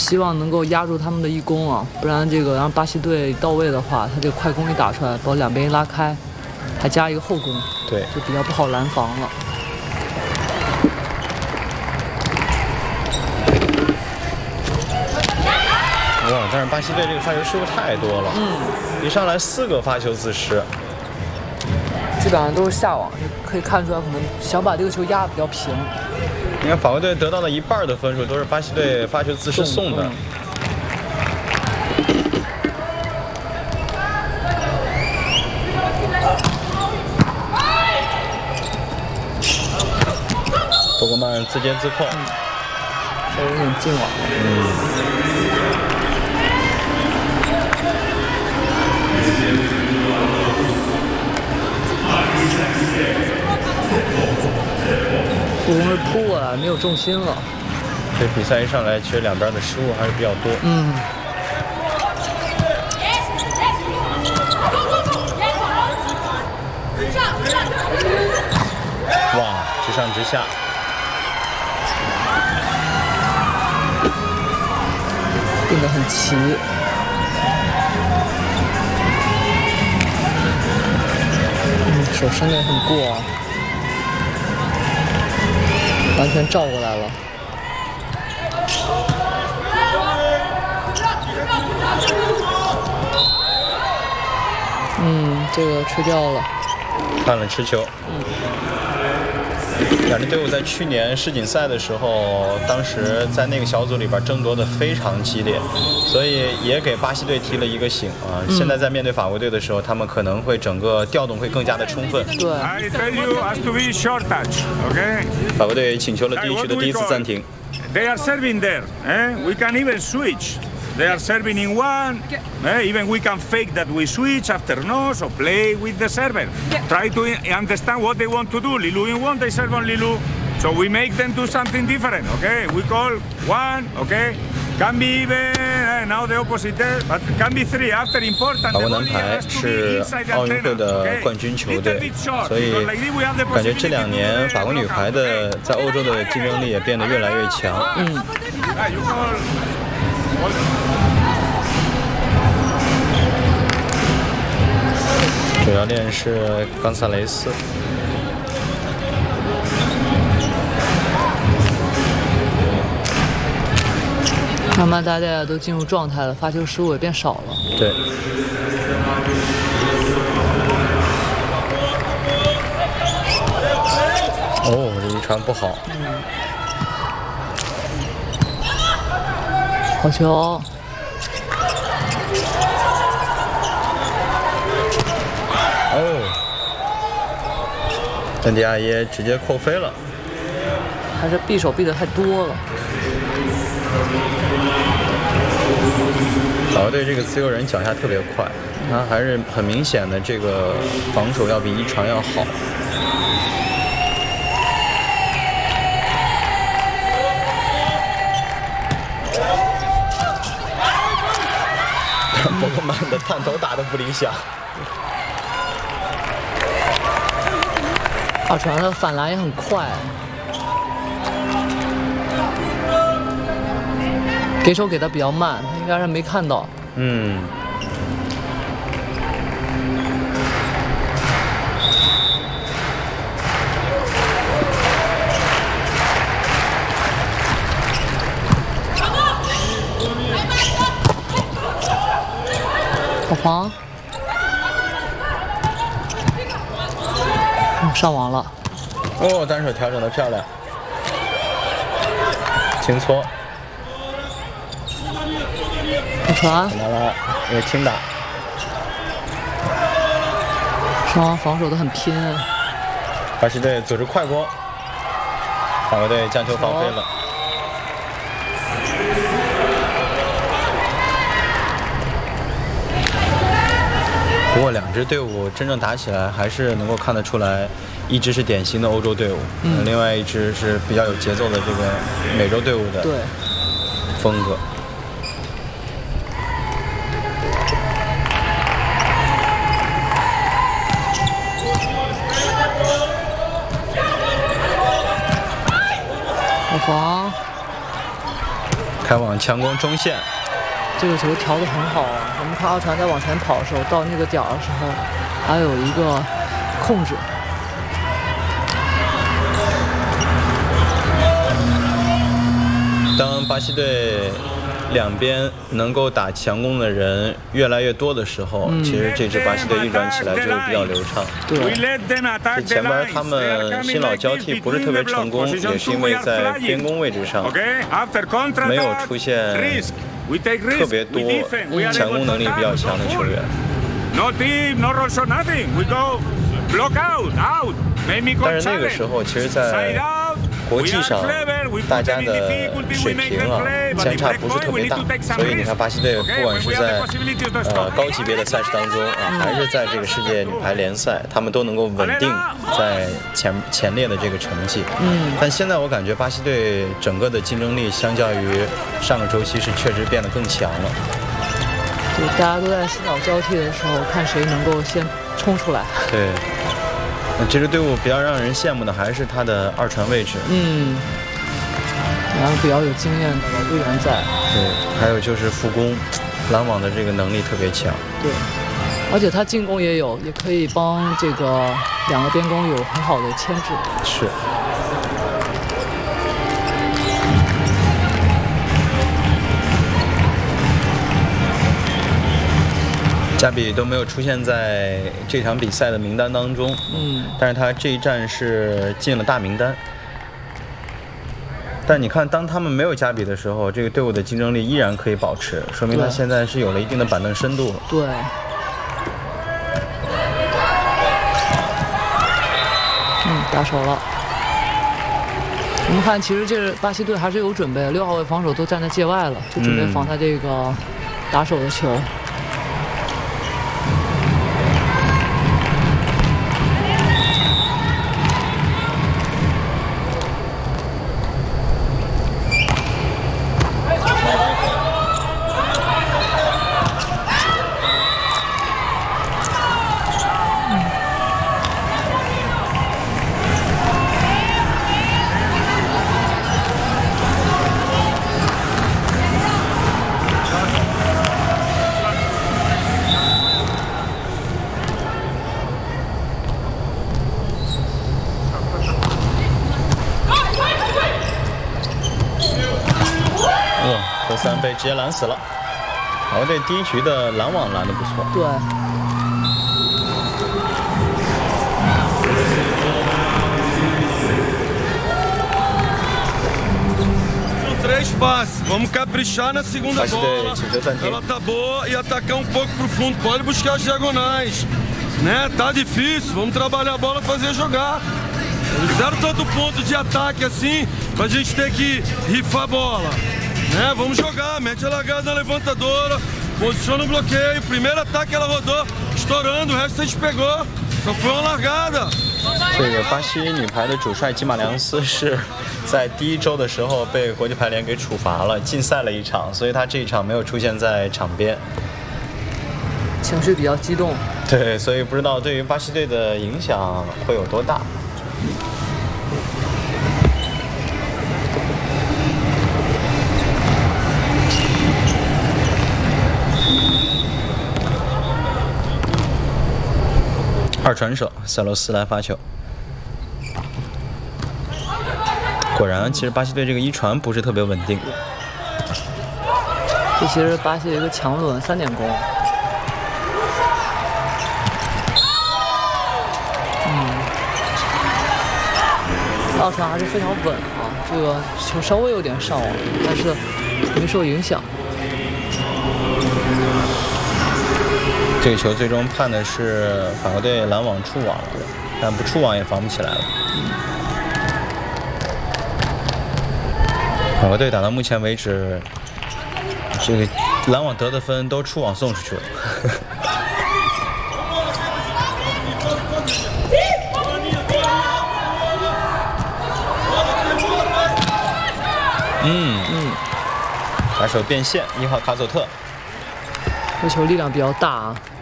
希望能够压住他们的一攻啊，不然这个让巴西队到位的话，他这个快攻一打出来，把两边一拉开，还加一个后攻， 对， 就比较不好拦防了。 哇！但是巴西队这个发球失误太多了，一上来4个发球自失， 基本上都是下网，可以看出来可能想把这个球压得比较平。 你看法国队得到的一半的分数都是巴西队发球自失送的。伯格曼自接自控， 稍微有点进网了。助攻是扑过来，没有重心了。 这比赛一上来，其实两边的失误还是比较多。哇，直上直下。 变得很齐。手伸的也很过啊，完全照过来了。这个吃掉了， 犯了持球。两支队伍在去年世锦赛的时候，当时在那个小组里边争夺的非常激烈，所以也给巴西队提了一个醒啊。现在在面对法国队的时候，他们可能会整个调动会更加的充分。 对。 法国队请求了第一局的第一次暂停。 They are serving there. We can even switch. They are serving in one. Even we can fake that we switch after no, so play with the server. Try to understand what they want to do. Lilu in one, they serve on Lilu. So we make them do something different, okay? We call one, okay? Can be even, now the opposite there, but can be three. After important, 法国男排是奥运会的冠军球队，所以感觉这2年法国女排的在欧洲的竞争力也变得越来越强。主教练是冈萨雷斯。 慢慢大家都进入状态了，发球失误也变少了。 对。哦，这一传不好。 好球。 本迪亚耶直接扣飞了， 还是匕首匕得太多了。 法国队这个自由人脚下特别快，他还是很明显的这个防守要比一传要好。伯格曼的探头打得不理想。 二传的反篮也很快，给手给的比较慢，他应该是没看到。好防。上网了， 哦，单手调整的漂亮，轻搓， 好传， 来了，因为轻打， 双方防守都很拼。 巴西队组织快攻，法国队将球放飞了。不过两支队伍真正打起来，还是能够看得出来，一支是典型的欧洲队伍，另外一支是比较有节奏的这个美洲队伍的风格。 好防， 开往强攻中线。 这个球调得很好啊！我们看阿传在往前跑的时候，到那个点儿的时候，还有一个控制。 当巴西队两边能够打强攻的人越来越多的时候，其实这支巴西队运转起来就比较流畅。 对， 这前边他们新老交替不是特别成功，也是因为在边攻位置上没有出现特别多强攻能力比较强的球员。但是那个时候，其实，在国际上，大家的水平啊相差不是特别大，所以你看巴西队不管是在高级别的赛事当中啊，还是在这个世界女排联赛，他们都能够稳定在前列的这个成绩。但现在我感觉巴西队整个的竞争力相较于上个周期是确实变得更强了。 对，大家都在新老交替的时候，看谁能够先冲出来。 对。这支队伍比较让人羡慕的还是他的二传位置， 然后比较有经验的老队员在。 对，还有就是副攻，拦网的这个能力特别强。 对，而且他进攻也可以帮这个两个边攻有很好的牵制。 是。加比都没有出现在这场比赛的名单当中，但是他这一战是进了大名单。但你看，当他们没有加比的时候，这个队伍的竞争力依然可以保持，说明他现在是有了一定的板凳深度了。 对。打手了。我们看，其实这巴西队还是有准备，6号位防守都站在界外了，就准备防他这个打手的球。 3被直接拦死了，好，这第一局的拦网拦得不错。 对。 Três passes, vamos caprichar na segunda bola. Ela tá boa e atacar um pouco pro fundo. Pode buscar as diagonais, né? Tá difícil, vamos trabalhar a bola, fazer jogar. Eles fizeram tanto ponto de ataque assim, pra gente ter que rifar a bola. Né? Vamos jogar, mete a largada na levantadora, posiciona o bloqueio, primeiro ataque ela rodou, estourando, o resto a gente pegou, só foi uma largada. 这个巴西女排的主帅吉马良斯是在第一周的时候被国际排联给处罚了，禁赛了一场，所以他这一场没有出现在场边， 情绪比较激动。 对，所以不知道对于巴西队的影响会有多大。二传手，塞罗斯来发球。果然，其实巴西队这个一传不是特别稳定。 这其实巴西的一个强轮3点攻。二传还是非常稳啊，这个球稍微有点上网，但是没受影响。 这个球最终判的是法国队拦网触网了，但不触网也防不起来了。法国队打到目前为止，这个拦网得的分都触网送出去了。打手变线，1号卡佐特， 这球力量比较大啊。